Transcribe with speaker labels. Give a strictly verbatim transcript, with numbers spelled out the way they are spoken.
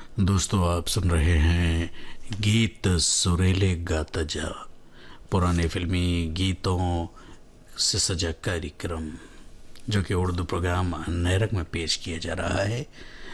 Speaker 1: दोस्तों, आप सुन रहे हैं गीत सुरीले गाता जा, पुराने फिल्मी गीतों से सजा कार्यक्रम, जो कि उर्दू प्रोग्राम नैरक में पेश किया जा रहा है।